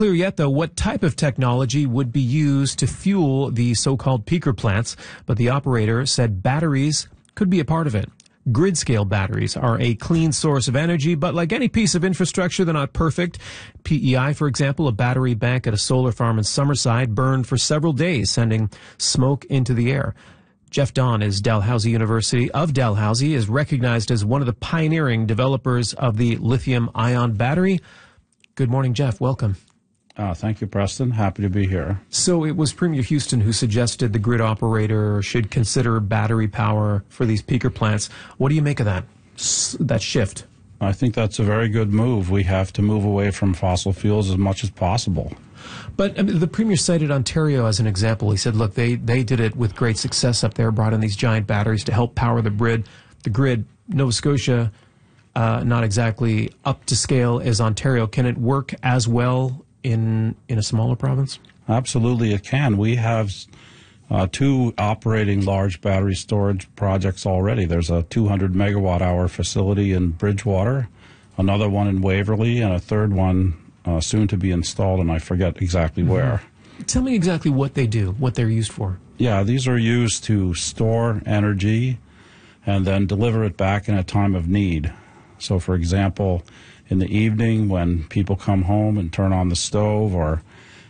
Clear yet, though, what type of technology would be used to fuel the so-called peaker plants, but the operator said batteries could be a part of it. Grid-scale batteries are a clean source of energy, but like any piece of infrastructure, they're not perfect. PEI, for example, a battery bank at a solar farm in Summerside, burned for several days, sending smoke into the air. Jeff Don is Dalhousie University of Dalhousie, is recognized as one of the pioneering developers of the lithium-ion battery. Good morning, Jeff. Welcome. Thank you, Preston. Happy to be here. So it was Premier Houston who suggested the grid operator should consider battery power for these peaker plants. What do you make of that shift? I think that's a very good move. We have to move away from fossil fuels as much as possible. But I mean, the Premier cited Ontario as an example. He said, look, they did it with great success up there, brought in these giant batteries to help power the grid. Nova Scotia, not exactly up to scale as Ontario. Can it work as well in a smaller province? Absolutely, it can. We have two operating large battery storage projects already. There's a 200 megawatt hour facility in Bridgewater, another one in Waverly, and a third one soon to be installed, and I forget exactly where. Tell me exactly what they do, what they're used for. Yeah, these are used to store energy and then deliver it back in a time of need. So, for example, in the evening when people come home and turn on the stove or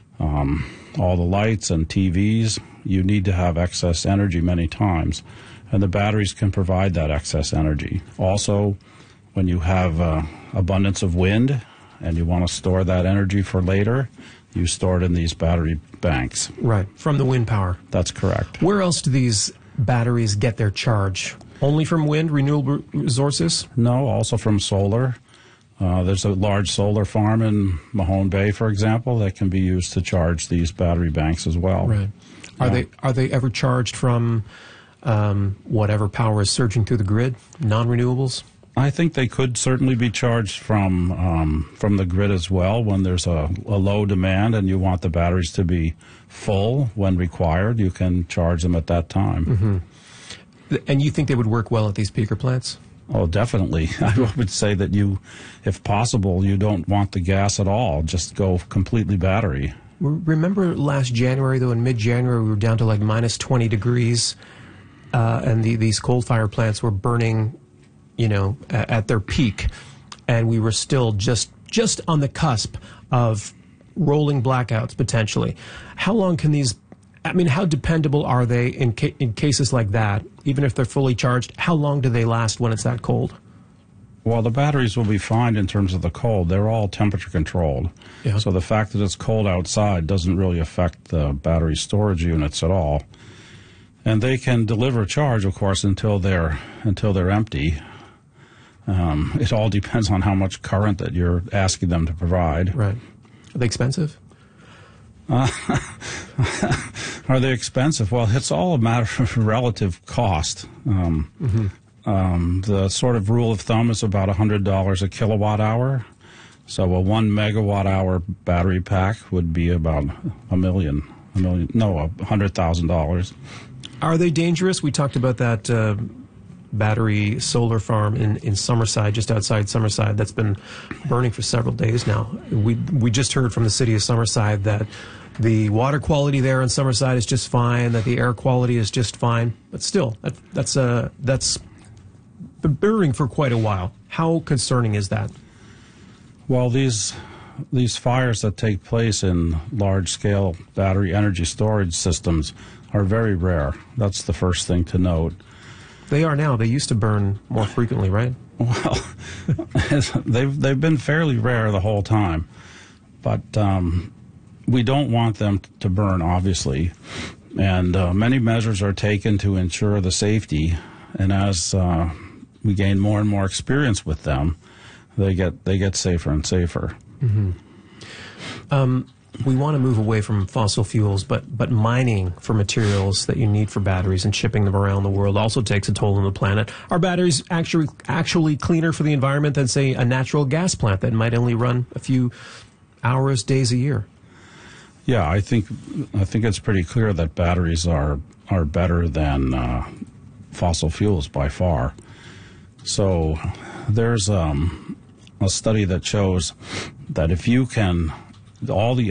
all the lights and TVs, you need to have excess energy many times, and the batteries can provide that excess energy. Also, when you have abundance of wind and you want to store that energy for later, you store it in these battery banks. Right, from the wind power. That's correct. Where else do these batteries get their charge? Only from wind, renewable resources? No, also from solar. There's a large solar farm in Mahone Bay, for example, that can be used to charge these battery banks as well. Right. Are they ever charged from whatever power is surging through the grid, non-renewables? I think they could certainly be charged from the grid as well when there's a low demand and you want the batteries to be full when required. You can charge them at that time. Mm-hmm. And you think they would work well at these peaker plants? Oh, definitely. I would say that if possible, you don't want the gas at all. Just go completely battery. Remember last January, though, in mid-January, we were down to like minus 20 degrees, and these coal-fire plants were burning, at their peak, and we were still just on the cusp of rolling blackouts, potentially. How long can how dependable are they in cases like that, even if they're fully charged? How long do they last when it's that cold? Well, the batteries will be fine in terms of the cold. They're all temperature controlled. Yeah. So the fact that it's cold outside doesn't really affect the battery storage units at all. And they can deliver charge, of course, until they're empty. It all depends on how much current that you're asking them to provide. Right. Are they expensive? Are they expensive? Well, it's all a matter of relative cost. The sort of rule of thumb is about $100 a kilowatt hour. So a 1 megawatt hour battery pack would be about $100,000. Are they dangerous? We talked about that battery solar farm in Summerside, just outside Summerside, that's been burning for several days now. We just heard from the city of Summerside that the water quality there in Summerside is just fine, that the air quality is just fine, but still, that's been burning for quite a while. How concerning is that? Well, these fires that take place in large-scale battery energy storage systems are very rare. That's the first thing to note. They are now. They used to burn more frequently, right? Well, they've been fairly rare the whole time, but we don't want them to burn, obviously, and many measures are taken to ensure the safety. And as we gain more and more experience with them, they get safer and safer. Mm-hmm. We want to move away from fossil fuels, but mining for materials that you need for batteries and shipping them around the world also takes a toll on the planet. Are batteries actually cleaner for the environment than, say, a natural gas plant that might only run a few hours, days a year? Yeah, I think it's pretty clear that batteries are better than fossil fuels by far. So there's a study that shows that if you can all the